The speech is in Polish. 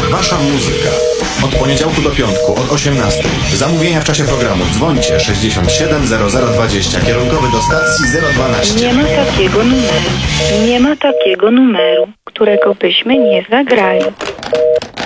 Wasza muzyka. Od poniedziałku do piątku, od 18. Zamówienia w czasie programu. Dzwońcie 67 0020. Kierunkowy do stacji 012. Nie ma takiego numeru. Nie ma takiego numeru, którego byśmy nie zagrali.